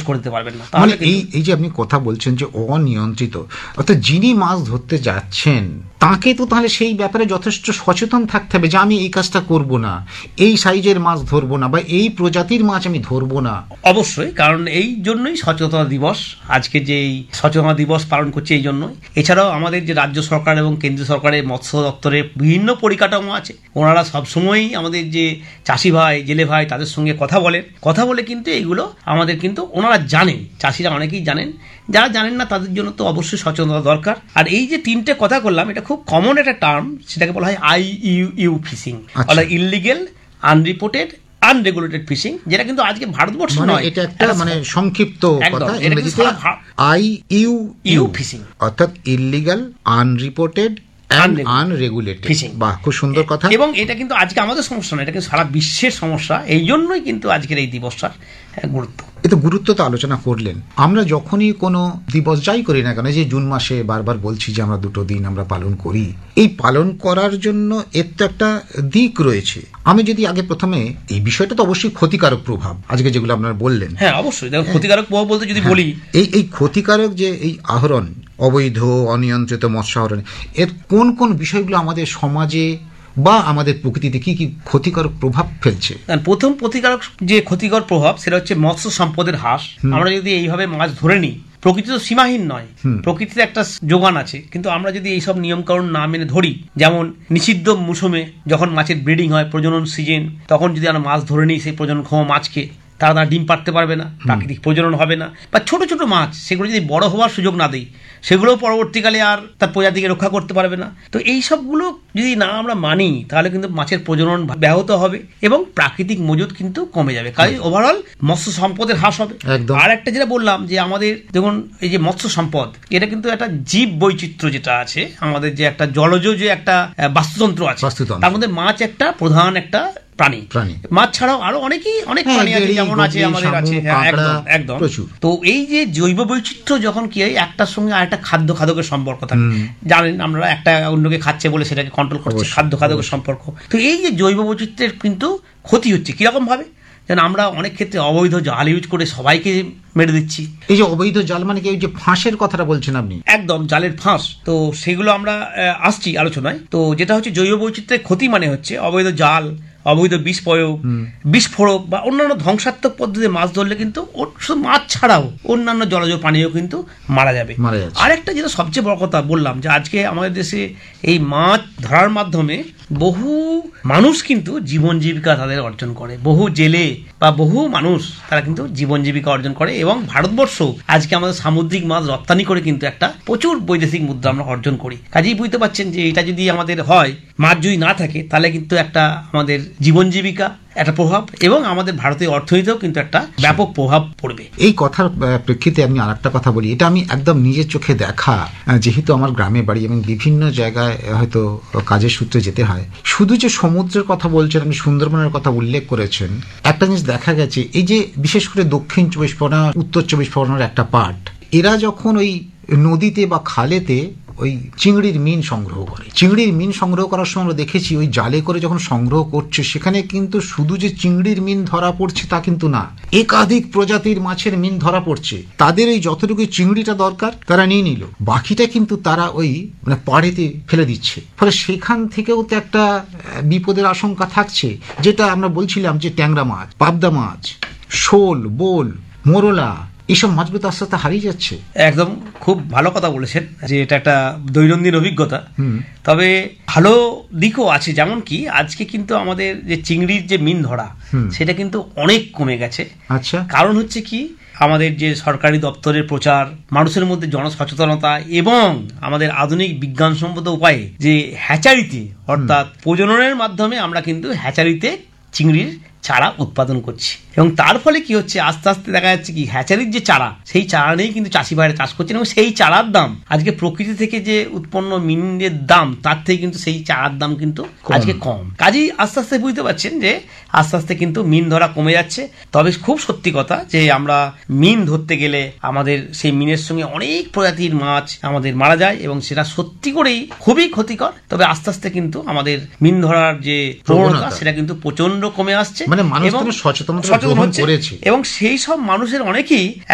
করতে পারবেন না। মানে এই যে আপনি কথা বলছেন যে অনিয়ন্ত্রিত, অর্থাৎ যিনি মাছ ধরতে যাচ্ছেন তাকে তো তাহলে সেই ব্যাপারে যথেষ্ট সচেতন থাকতে হবে যে আমি এই কাজটা করব না, এই সাইজের মাছ ধরবো না, বা এই প্রজাতির মাছ আমি ধরবো না। অবশ্যই, কারণ এই জন্যই সচেতনতা দিবস, আজকে যে এই সচেতনতা দিবস পালন করছে এই জন্যই। এছাড়াও আমাদের যে রাজ্য সরকার এবং কেন্দ্রীয় সরকারের মৎস্য দপ্তরের বিভিন্ন পরিকাঠামো আছে, ওনারা সবসময়ই আমাদের যে চাষি ভাই জেলে ভাই তাদের সঙ্গে কথা বলে কিন্তু এইগুলো আমাদের কিন্তু ওনারা জানেন, চাষিরা অনেকেই জানেন, যারা জানেন না তাদের জন্য তো অবশ্যই সচেতনতা দরকার। আর এই যে তিনটে কথা করলাম, এটা খুব কমন একটা টার্ম, সেটাকে বলা হয় IUU ফিশিং, অর্থাৎ ইললিগেল, আনরিপোর্টেড, আনরেগুলেটেড ফিশিং, যেটা কিন্তু আজকে ভারতবর্ষ নয়, এটা একটা মানে সংক্ষিপ্ত কথা, ইংরেজিতে IUU ফিশিং, অর্থাৎ ইললিগাল, আনরিপোর্টেড, আনরেগুলেটেড। বাহ, খুব সুন্দর কথা। এবং এটা কিন্তু আজকে আমাদের সমস্যা না, এটা কিন্তু সারা বিশ্বের সমস্যা। এই জন্যই কিন্তু আজকের এই দিবসটার গুরুত্ব। এতো গুরুত্ব তো আলোচনা করলেন। আমরা যখনই কোনো দিবস যাই করি না কেন, যে জুন মাসে বারবার বলছি যে আমরা 2টো দিন আমরা পালন করি, এই পালন করার জন্য এর তো একটা দিক রয়েছে। আমি যদি আগে প্রথমে এই বিষয়টা তো অবশ্যই ক্ষতিকারক প্রভাব, আজকে যেগুলো আপনারা বললেন। হ্যাঁ অবশ্যই, দেখুন ক্ষতিকারক প্রভাব বলতে যদি বলি, এই ক্ষতিকারক যে এই আহরণ, অবৈধ অনিয়ন্ত্রিত মৎস্য আহরণ, এর কোন কোন বিষয়গুলো আমাদের সমাজে বা আমাদের প্রকৃতিতে কি কি ক্ষতিকারক প্রভাব ফেলছে? প্রথম ক্ষতিকর প্রভাব সেটা হচ্ছে মৎস্য সম্পদের হ্রাস। আমরা যদি এইভাবে মাছ ধরে নিই, প্রকৃতি তো সীমাহীন নয়, প্রকৃতিতে একটা যোগান আছে, কিন্তু আমরা যদি এইসব নিয়মকানুন না মেনে ধরি, যেমন নিষিদ্ধ মৌসুমে যখন মাছের ব্রিডিং হয়, প্রজনন সিজন, তখন যদি আমরা মাছ ধরে নিই সেই প্রজননক্ষম মাছকে, তারা ডিম পাড়তে পারবে না, প্রাকৃতিক প্রজনন হবে না। বা ছোট ছোট মাছ, সেগুলো যদি বড় হওয়ার সুযোগ না দিই, সেগুলো পরবর্তীকালে আর তার প্রজাতিকে রক্ষা করতে পারবে না। তো এই সবগুলো যদি না আমরা মানি, তাহলে কিন্তু মাছের প্রজনন ব্যাহত হবে এবং প্রাকৃতিক মজুদ কিন্তু কমে যাবে, কাজে ওভারঅল মৎস্য সম্পদের হ্রাস হবে। আর একটা যেটা বললাম যে আমাদের দেখুন এই যে মৎস্য সম্পদ, এটা কিন্তু একটা জীব বৈচিত্র্য যেটা আছে, আমাদের যে একটা জলজ যে একটা বাস্তুতন্ত্র আছে, তার মধ্যে মাছ একটা প্রধান একটা প্রাণী। মাছ ছাড়াও আরো অনেক প্রাণী আছে, যেমন আছে আমাদের আছে একদম। তো এই যে জৈব বৈচিত্র্য যখন কি হয়, একটার সঙ্গে আরেকটা খাদ্যের সম্পর্ক থাকে, জানেন আমরা একটা অন্যকে খাচ্ছে বলে সেটাকে কন্ট্রোল করছে, খাদ্যের সম্পর্ক। তো এই যে জৈব বৈচিত্র্যের কিন্তু ক্ষতি হচ্ছে কিরকম ভাবে, যেন আমরা অনেক ক্ষেত্রে অবৈধ জাল ইউজ করে সবাইকে মেরে দিচ্ছি। এই যে অবৈধ জাল মানে কি, ওই যে ফাঁসের কথাটা বলছেন আপনি? একদম, জালের ফাঁস। তো সেগুলো আমরা আসছি আলোচনায়। তো যেটা হচ্ছে জৈব বৈচিত্র্যের ক্ষতি মানে হচ্ছে অবৈধ জাল, অবৈধ বিষ প্রয়োগ, বিস্ফোরক বা অন্যান্য ধ্বংসাত্মক পদ্ধতিতে মাছ ধরলে কিন্তু শুধু মাছ ছাড়াও অন্যান্য জলজ প্রাণীও কিন্তু মারা যাবে। আরেকটা যেটা সবচেয়ে বড় কথা বললাম, যে আজকে আমাদের দেশে এই মাছ ধরার মাধ্যমে বহু মানুষ কিন্তু জীবন জীবিকা তাদের অর্জন করে, বহু জেলে বা বহু মানুষ তারা কিন্তু জীবন জীবিকা অর্জন করে, এবং ভারতবর্ষ আজকে আমাদের সামুদ্রিক মাছ রপ্তানি করে কিন্তু একটা প্রচুর বৈদেশিক মুদ্রা আমরা অর্জন করি। কাজেই বুঝতে পারছেন যে এটা যদি আমাদের হয়, মাছ যদি না থাকে, তাহলে কিন্তু একটা আমাদের জীবন জীবিকা একটা প্রভাব এবং আমাদের ভারতীয় অর্থনীতিতেও কিন্তু একটা ব্যাপক প্রভাব পড়বে। এই কথার প্রেক্ষিতে আমি আরেকটা কথা বলি, এটা আমি একদম নিজের চোখে দেখা, যেহেতু আমার গ্রামে বাড়ি এবং বিভিন্ন জায়গায় হয়তো কাজের সূত্রে যেতে হয়। শুধু যে সমুদ্রের কথা বলছেন, আপনি সুন্দরবনের কথা উল্লেখ করেছেন, একটা জিনিস দেখা গেছে, এই যে বিশেষ করে দক্ষিণ 24 পরগনা, উত্তর 24 পরগনার একটা পার্ট, এরা যখন ওই নদীতে বা খালেতে ওই চিংড়ির মিন সংগ্রহ করে, চিংড়ির মিন সংগ্রহ করার সময় আমরা দেখেছি ওই জালে করে যখন সংগ্রহ করছে, সেখানে কিন্তু শুধু যে চিংড়ির মিন ধরা পড়ছে তা কিন্তু না, একাধিক প্রজাতির মাছের মিন ধরা পড়ছে। তাদের এই যতটুকু চিংড়িটা দরকার তারা নিয়ে নিল, বাকিটা কিন্তু তারা ওই মানে পাড়েতে ফেলে দিচ্ছে। ফলে সেখান থেকেও তো একটা বিপদের আশঙ্কা থাকছে, যেটা আমরা বলছিলাম যে ট্যাংরা মাছ, পাবদা মাছ, শোল, বোল, মোরলা, এইসব মাছগুলো তো আস্তে আস্তে হারিয়ে যাচ্ছে। একদম খুব ভালো কথা বলেছেন যে এটা একটা দৈনন্দিন অভিজ্ঞতা। তবে ভালো দিকও আছে, যেমন কি আজকে কিন্তু আমাদের যে চিংড়ির যে মিন ধরা, সেটা কিন্তু অনেক কমে গেছে। আচ্ছা, কারণ হচ্ছে কি, আমাদের যে সরকারি দপ্তরের প্রচার, মানুষের মধ্যে জনসচেতনতা এবং আমাদের আধুনিক বিজ্ঞানসম্মত উপায়ে যে হ্যাচারিতে, অর্থাৎ প্রজননের মাধ্যমে আমরা কিন্তু হ্যাচারিতে চিংড়ির চারা উৎপাদন করছি, এবং তার ফলে কি হচ্ছে, আস্তে আস্তে দেখা যাচ্ছে কি হ্যাচারির যে চারা, সেই চারা নিয়েই কিন্তু চাষি ভাইরা চাষ করছেন, এবং সেই চারার দাম আজকে প্রকৃতি থেকে যে উৎপন্ন মিনের দাম, তার থেকে কিন্তু সেই চারার দাম কিন্তু আজকে কম। কাজেই আস্তে আস্তে বুঝতে পারছেন যে আস্তে আস্তে কিন্তু মিন ধরা কমে যাচ্ছে। তবে খুব সত্যি কথা যে আমরা মিন ধরতে গেলে আমাদের সেই মিনের সঙ্গে অনেক প্রজাতির মাছ আমাদের মারা যায়, এবং সেটা সত্যি করেই খুবই ক্ষতিকর। তবে আস্তে আস্তে কিন্তু আমাদের মিন ধরার যে প্রবণতা, সেটা কিন্তু প্রচন্ড কমে আসছে, মানে মানুষ সচেতন হচ্ছে, এবং সেই সব মানুষের অনেকেই